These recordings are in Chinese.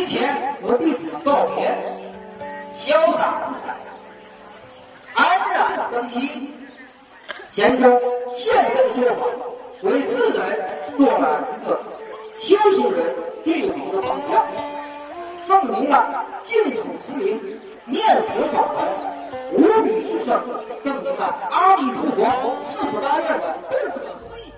前和弟子们告别，潇洒自在，安然生息。贤公现身说法，为世人做了一个修行人最好的榜样，证明了净土之名念佛法门无比殊胜，证明了阿弥陀佛48愿的不可思议。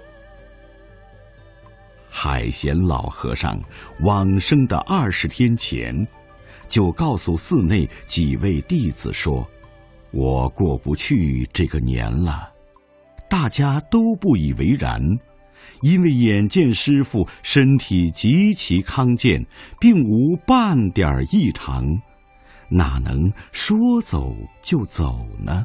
海贤老和尚往生的20天前，就告诉寺内几位弟子说：“我过不去这个年了。”大家都不以为然，因为眼见师父身体极其康健，并无半点异常，哪能说走就走呢？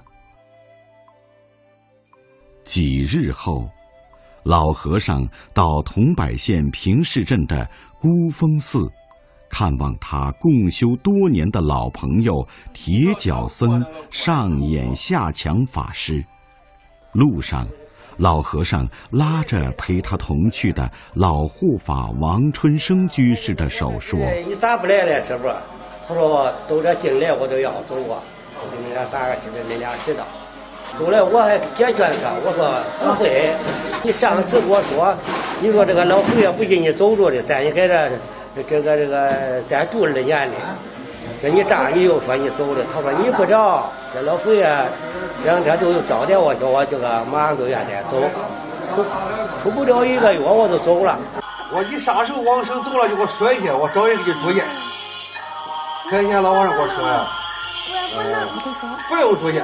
几日后，老和尚到桐柏县平市镇的孤峰寺，看望他共修多年的老朋友铁脚僧上眼下强法师。路上，老和尚拉着陪他同去的老护法王春生居士的手说：“ 你咋不来了，师傅？”他说：“都这进来我都要走啊，我给你俩打个知道，你俩知道。”后来我还解劝他，我说不会，你上次跟我说，你说这个老佛爷不给你走着的，咱也给这个再住2年的。这你这样你又说你走了，他说你不着，这老佛爷2天就交代我，叫我这个马上就愿意走，出不了1个月我就走了。 我一啥时候往生走了就给我说一下，我找人给你住院。看见老和尚给我说呀，不用住院，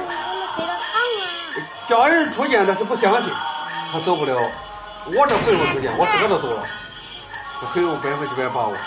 叫人住院他是不相信，他走不了。我这不用住院，我自个都走了，我很有100%把握。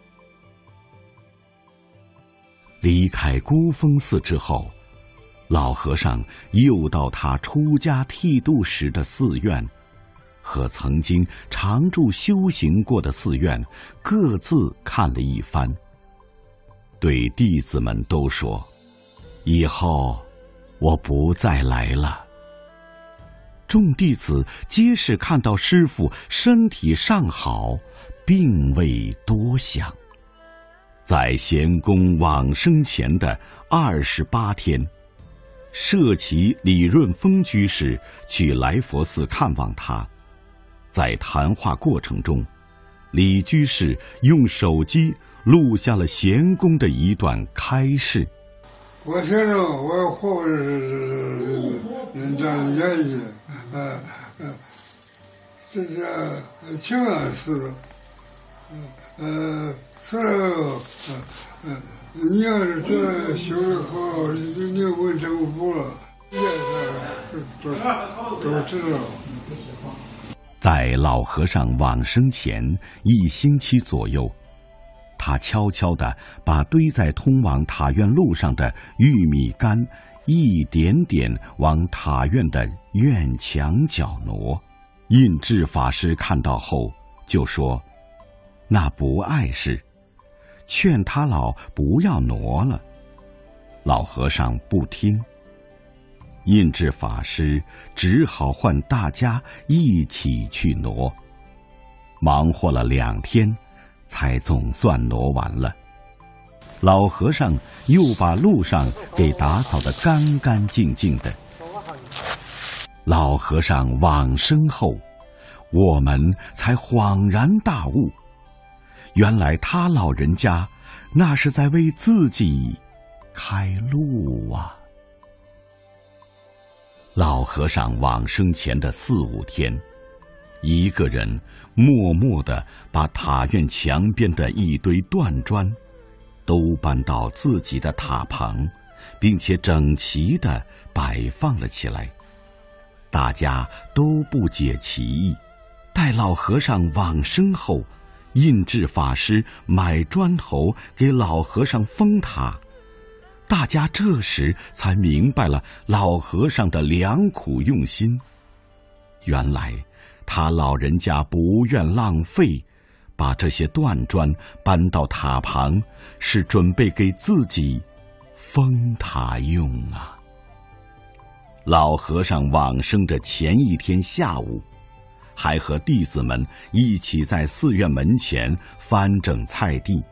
离开孤峰寺之后，老和尚又到他出家剃度时的寺院，和曾经常住修行过的寺院各自看了一番，对弟子们都说：“以后我不再来了。”众弟子皆是看到师父身体尚好，并未多想。在贤公往生前的28天，舍其李润峰居士去来佛寺看望他。在谈话过程中，李居士用手机录下了贤公的一段开示：“ 我承认我活着是这样的原因，这是情感事。你要是觉得修得好，你就问政府了，都知道。” 在老和尚往生前1星期左右，他悄悄地把堆在通往塔院路上的玉米杆一点点往塔院的院墙角挪。印智法师看到后就说：“那不碍事，劝他老不要挪了。”老和尚不听，印智法师只好唤大家一起去挪，忙活了2天，才总算挪完了。老和尚又把路上给打扫得干干净净的。老和尚往生后，我们才恍然大悟，原来他老人家那是在为自己开路啊。老和尚往生前的4、5天，一个人默默地把塔院墙边的一堆断砖都搬到自己的塔旁，并且整齐地摆放了起来。大家都不解其意。待老和尚往生后，印智法师买砖头给老和尚封塔，大家这时才明白了老和尚的良苦用心。原来他老人家不愿浪费，把这些断砖搬到塔旁，是准备给自己封塔用啊。老和尚往生的前1天下午，还和弟子们一起在寺院门前翻整菜地，